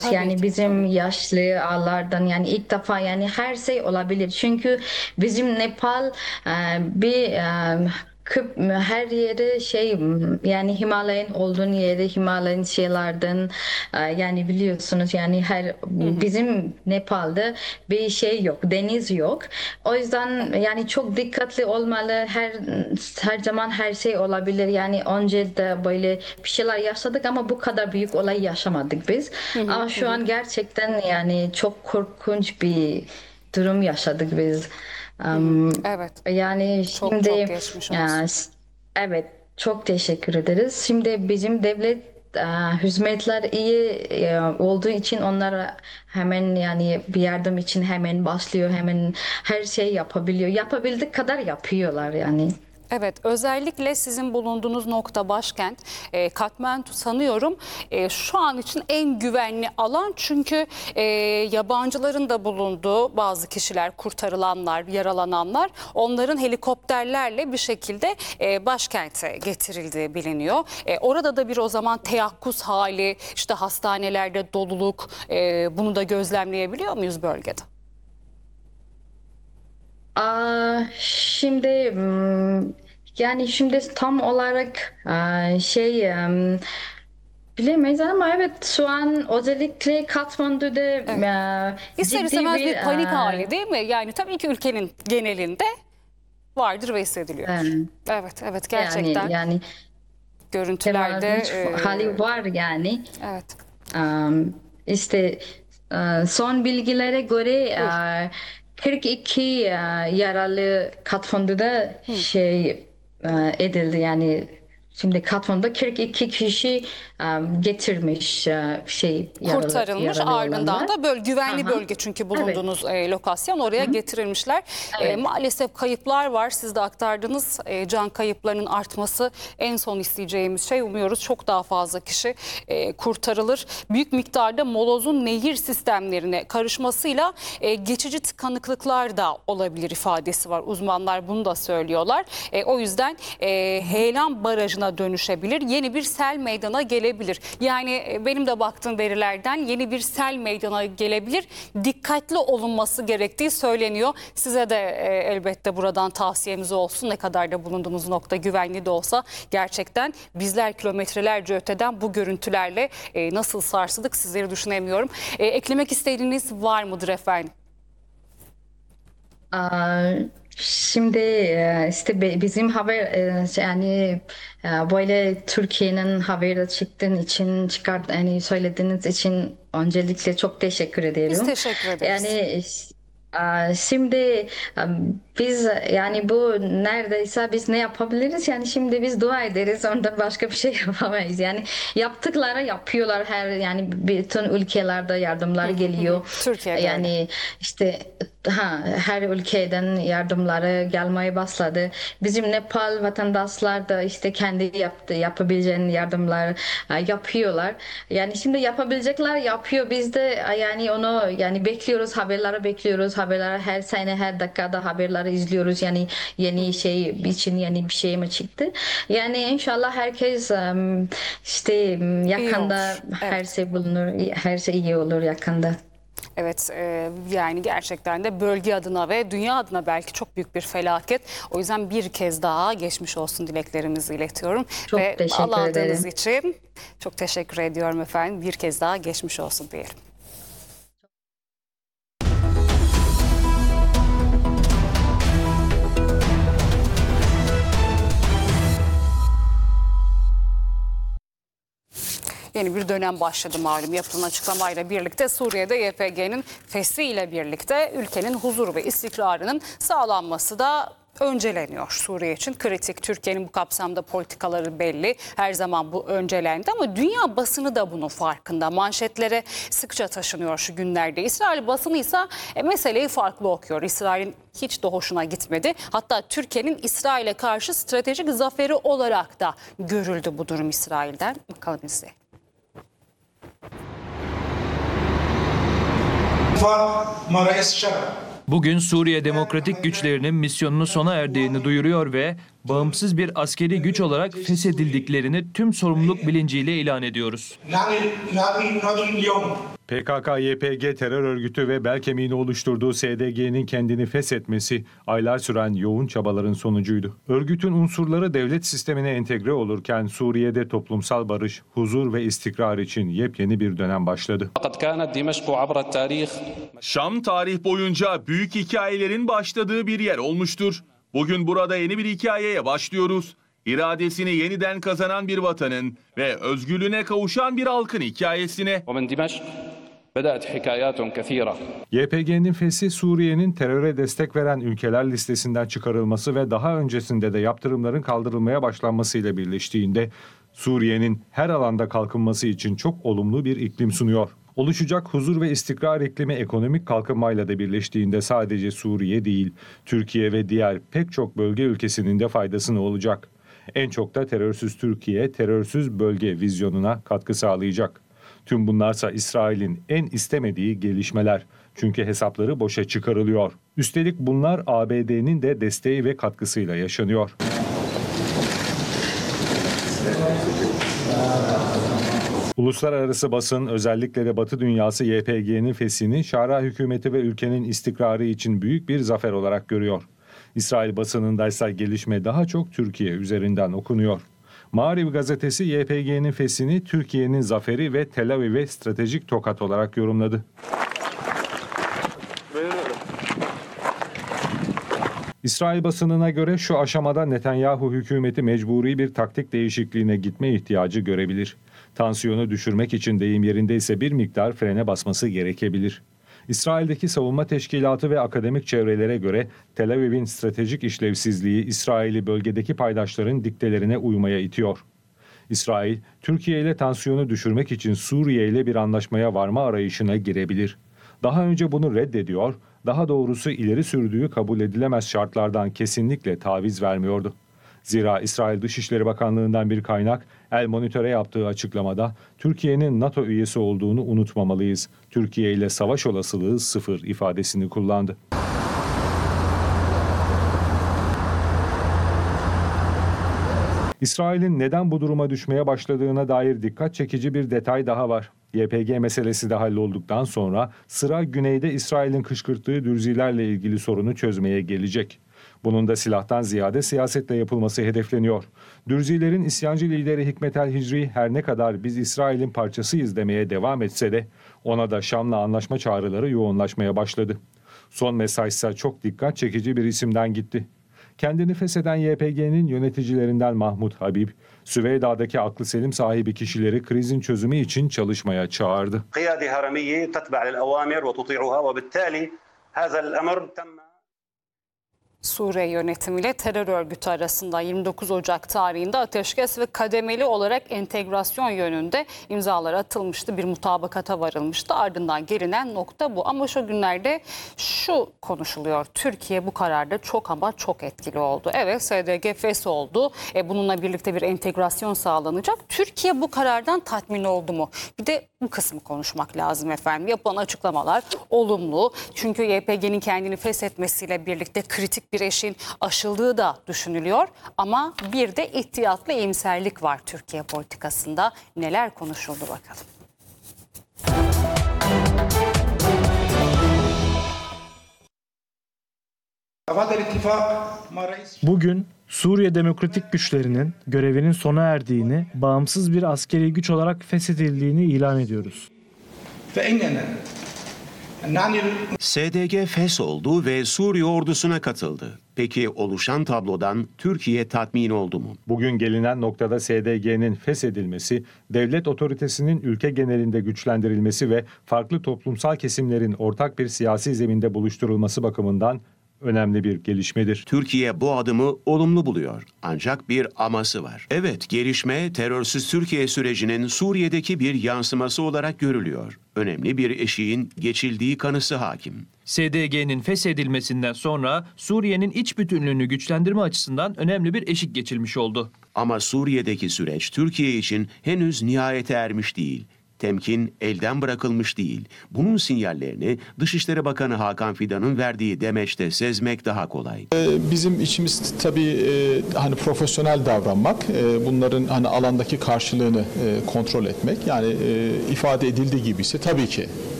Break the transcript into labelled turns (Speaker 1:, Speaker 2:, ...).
Speaker 1: Tabii
Speaker 2: Yani
Speaker 1: ki,
Speaker 2: bizim
Speaker 1: tabii ki.
Speaker 2: yaşlı ağalardan yani ilk defa yani her şey olabilir. Çünkü bizim Nepal bir her yeri şey yani Himalaya'nın olduğun yeri Himalaya'nın şeylerden yani biliyorsunuz yani
Speaker 1: Hı hı.
Speaker 2: bizim Nepal'de bir şey yok, deniz yok. O yüzden
Speaker 1: Evet.
Speaker 2: yani çok dikkatli olmalı. Her zaman her şey olabilir. Yani önce de böyle bir şeyler yaşadık ama bu kadar büyük olay yaşamadık biz.
Speaker 1: Hı hı,
Speaker 2: Ama
Speaker 1: hı
Speaker 2: şu
Speaker 1: hı.
Speaker 2: an gerçekten yani çok korkunç bir durum yaşadık biz.
Speaker 1: Hı hı.
Speaker 2: Am,
Speaker 1: Evet.
Speaker 2: Yani
Speaker 1: Çok çok
Speaker 2: şimdi
Speaker 1: geçmiş
Speaker 2: e,
Speaker 1: olsun.
Speaker 2: evet çok teşekkür ederiz. Şimdi bizim devlet hizmetler iyi olduğu için onlar hemen yani bir yardım için hemen başlıyor, hemen her şey yapabiliyor. Yapabildik kadar yapıyorlar yani.
Speaker 1: Evet, özellikle sizin bulunduğunuz nokta başkent Katmandu sanıyorum şu an için en güvenli alan çünkü yabancıların da bulunduğu bazı kişiler kurtarılanlar, yaralananlar onların helikopterlerle bir şekilde başkente getirildiği biliniyor. Orada da bir o zaman teyakkuz hali, işte hastanelerde doluluk bunu da gözlemleyebiliyor muyuz bölgede?
Speaker 2: Şimdi yani şimdi tam olarak şey bilemeyiz ama evet şu an özellikle Katmandu'da
Speaker 1: Evet. İster
Speaker 2: ciddi
Speaker 1: istemez
Speaker 2: bir
Speaker 1: bir panik hali değil mi? Yani tabii ki ülkenin genelinde vardır ve hissediliyor.
Speaker 2: e,
Speaker 1: Evet, evet
Speaker 2: yani
Speaker 1: gerçekten
Speaker 2: yani
Speaker 1: görüntülerde
Speaker 2: temarrüç hali var yani.
Speaker 1: evet.
Speaker 2: Am, işte son bilgilere göre
Speaker 1: Buyur.
Speaker 2: 42 yaralı Katmandu'da
Speaker 1: Hı.
Speaker 2: şey edildi yani şimdi Katmandu'da 42 kişi getirmiş şey
Speaker 1: Kurtarılmış
Speaker 2: yaralı
Speaker 1: ardından
Speaker 2: olanlar.
Speaker 1: da böyle güvenli
Speaker 2: Aha.
Speaker 1: bölge çünkü
Speaker 2: Evet.
Speaker 1: bulunduğunuz lokasyon oraya
Speaker 2: Hı.
Speaker 1: getirilmişler.
Speaker 2: Evet.
Speaker 1: Maalesef kayıplar var siz de aktardınız. Can kayıplarının artması en son isteyeceğimiz şey umuyoruz çok daha fazla kişi kurtarılır. Büyük miktarda molozun nehir sistemlerine karışmasıyla geçici tıkanıklıklar da olabilir ifadesi var. Uzmanlar bunu da söylüyorlar. O yüzden Heyelan Barajı'na dönüşebilir. Yeni bir sel meydana gelebilir. Yani benim de baktığım verilerden yeni bir sel meydana gelebilir. Dikkatli olunması gerektiği söyleniyor. Size de elbette buradan tavsiyemiz olsun. Ne kadar da bulunduğunuz nokta güvenli de olsa gerçekten bizler kilometrelerce öteden bu görüntülerle nasıl sarsıldık sizleri düşünemiyorum. Eklemek istediğiniz var mıdır efendim?
Speaker 2: Aa, Şimdi işte bizim haber yani böyle Türkiye'nin haberi çıktığın için yani söylediğiniz için öncelikle çok teşekkür
Speaker 1: Biz
Speaker 2: ederim.
Speaker 1: teşekkür ederiz.
Speaker 2: Yani şimdi e, biz yani bu neredeyse biz ne yapabiliriz? Yani şimdi biz dua ederiz ondan başka bir şey yapamayız. Yani yaptıkları yapıyorlar yani bütün ülkelerde
Speaker 1: Hı
Speaker 2: yardımlar
Speaker 1: hı hı. Hı.
Speaker 2: geliyor.
Speaker 1: Türkiye'de öyle.
Speaker 2: Yani işte her ülkeden yardımları gelmeye başladı. Bizim Nepal vatandaşlar da işte kendi yapabileceğin yardımlar yapıyorlar. Yani şimdi yapabilecekler yapıyor. Biz de yani onu yani bekliyoruz, haberleri bekliyoruz. Haberleri her sene her dakikada haberleri izliyoruz. Yani
Speaker 1: Hı
Speaker 2: yeni
Speaker 1: hı.
Speaker 2: şey için yeni bir şey mi çıktı? Yani inşallah herkes işte
Speaker 1: İyi
Speaker 2: yakında
Speaker 1: olur.
Speaker 2: her
Speaker 1: Evet.
Speaker 2: şey bulunur, her şey iyi olur yakında.
Speaker 1: Evet, yani gerçekten de bölge adına ve dünya adına belki çok büyük bir felaket. O yüzden bir kez daha geçmiş olsun dileklerimizi iletiyorum.
Speaker 2: Çok
Speaker 1: Ve
Speaker 2: teşekkür
Speaker 1: bağlandığınız
Speaker 2: ederim.
Speaker 1: için çok teşekkür ediyorum efendim. Bir kez daha geçmiş olsun diyelim. Yeni bir dönem başladı malum yapılan açıklamayla birlikte Suriye'de YPG'nin fesliyle birlikte ülkenin huzur ve istikrarının sağlanması da önceleniyor. Suriye için kritik. Türkiye'nin bu kapsamda politikaları belli. Her zaman bu öncelendi ama dünya basını da bunun farkında. Manşetlere sıkça taşınıyor şu günlerde. İsrail basını ise meseleyi farklı okuyor. İsrail'in hiç de hoşuna gitmedi. Hatta Türkiye'nin İsrail'e karşı stratejik zaferi olarak da görüldü bu durum İsrail'den. Bakalım izleyelim.
Speaker 3: Bugün Suriye Demokratik Güçlerinin misyonunu sona erdiğini duyuruyor ve bağımsız bir askeri güç olarak feshedildiklerini tüm sorumluluk bilinciyle ilan ediyoruz.
Speaker 4: PKK-YPG terör örgütü ve bel kemiğini oluşturduğu SDG'nin kendini feshetmesi aylar süren yoğun çabaların sonucuydu. Örgütün unsurları devlet sistemine entegre olurken Suriye'de toplumsal barış, huzur ve istikrar için yepyeni bir dönem başladı.
Speaker 5: Şam tarih boyunca büyük hikayelerin başladığı bir yer olmuştur. Bugün burada yeni bir hikayeye başlıyoruz. İradesini yeniden kazanan bir vatanın ve özgürlüğüne kavuşan bir halkın hikayesine.
Speaker 4: YPG'nin feshi Suriye'nin teröre destek veren ülkeler listesinden çıkarılması ve daha öncesinde de yaptırımların kaldırılmaya başlanmasıyla birleştiğinde Suriye'nin her alanda kalkınması için çok olumlu bir iklim sunuyor. Oluşacak huzur ve istikrar iklimi ekonomik kalkınmayla da birleştiğinde sadece Suriye değil, Türkiye ve diğer pek çok bölge ülkesinin de faydasına olacak. En çok da terörsüz Türkiye, terörsüz bölge vizyonuna katkı sağlayacak. Tüm bunlarsa İsrail'in en istemediği gelişmeler. Çünkü hesapları boşa çıkarılıyor. Üstelik bunlar ABD'nin de desteği ve katkısıyla yaşanıyor. Uluslararası basın, özellikle de Batı dünyası YPG'nin feshini Şara hükümeti ve ülkenin istikrarı için büyük bir zafer olarak görüyor. İsrail basınındaysa gelişme daha çok Türkiye üzerinden okunuyor. Maariv gazetesi YPG'nin feshini Türkiye'nin zaferi ve Tel Aviv'e stratejik tokat olarak yorumladı. İsrail basınına göre şu aşamada Netanyahu hükümeti mecburi bir taktik değişikliğine gitme ihtiyacı görebilir. Tansiyonu düşürmek için deyim yerindeyse bir miktar frene basması gerekebilir. İsrail'deki savunma teşkilatı ve akademik çevrelere göre Tel Aviv'in stratejik işlevsizliği İsrail'i bölgedeki paydaşların diktelerine uymaya itiyor. İsrail, Türkiye ile tansiyonu düşürmek için Suriye ile bir anlaşmaya varma arayışına girebilir. Daha önce bunu reddediyor, daha doğrusu ileri sürdüğü kabul edilemez şartlardan kesinlikle taviz vermiyordu. Zira İsrail Dışişleri Bakanlığı'ndan bir kaynak El Monitor'e yaptığı açıklamada Türkiye'nin NATO üyesi olduğunu unutmamalıyız. Türkiye ile savaş olasılığı sıfır ifadesini kullandı. İsrail'in neden bu duruma düşmeye başladığına dair dikkat çekici bir detay daha var. YPG meselesi de hallolduktan sonra sıra güneyde İsrail'in kışkırttığı dürzilerle ilgili sorunu çözmeye gelecek. Bunun da silahtan ziyade siyasetle yapılması hedefleniyor. Dürzilerin isyancı lideri Hikmet el-Hicri her ne kadar biz İsrail'in parçasıyız demeye devam etse de ona da Şam'la anlaşma çağrıları yoğunlaşmaya başladı. Son mesajsa çok dikkat çekici bir isimden gitti. Kendini fesheden YPG'nin yöneticilerinden Mahmut Habib, Süveyda'daki aklı selim sahibi kişileri krizin çözümü için çalışmaya çağırdı.
Speaker 1: Suriye yönetimiyle terör örgütü arasında 29 Ocak tarihinde ateşkes ve kademeli olarak entegrasyon yönünde imzalar atılmıştı. Bir mutabakata varılmıştı. Ardından gelinen nokta bu. Ama şu günlerde şu konuşuluyor. Türkiye bu kararda çok ama çok etkili oldu. Evet, SDG fes oldu. Bununla birlikte bir entegrasyon sağlanacak. Türkiye bu karardan tatmin oldu mu? Bir de bu kısmı konuşmak lazım efendim. Yapılan açıklamalar olumlu. Çünkü YPG'nin kendini feshetmesiyle birlikte kritik bir eşiğin aşıldığı da düşünülüyor. Ama bir de ihtiyatlı iyimserlik var Türkiye politikasında. Neler konuşuldu bakalım.
Speaker 6: Bugün Suriye Demokratik Güçlerinin görevinin sona erdiğini, bağımsız bir askeri güç olarak feshedildiğini ilan ediyoruz.
Speaker 7: SDG fes oldu ve Suriye ordusuna katıldı. Peki oluşan tablodan Türkiye tatmin oldu mu?
Speaker 4: Bugün gelinen noktada SDG'nin feshedilmesi, devlet otoritesinin ülke genelinde güçlendirilmesi ve farklı toplumsal kesimlerin ortak bir siyasi zeminde buluşturulması bakımından önemli bir gelişmedir.
Speaker 7: Türkiye bu adımı olumlu buluyor. Ancak bir aması var. Evet, gelişme terörsüz Türkiye sürecinin Suriye'deki bir yansıması olarak görülüyor. Önemli bir eşiğin geçildiği kanısı hakim.
Speaker 3: SDG'nin feshedilmesinden sonra Suriye'nin iç bütünlüğünü güçlendirme açısından önemli bir eşik geçilmiş oldu.
Speaker 7: Ama Suriye'deki süreç Türkiye için henüz nihayete ermiş değil. Temkin elden bırakılmış değil. Bunun sinyallerini Dışişleri Bakanı Hakan Fidan'ın verdiği demeçte sezmek daha kolay.
Speaker 8: Bizim işimiz tabii hani profesyonel davranmak, bunların hani alandaki karşılığını kontrol etmek. Yani ifade edildiği gibi ise tabii ki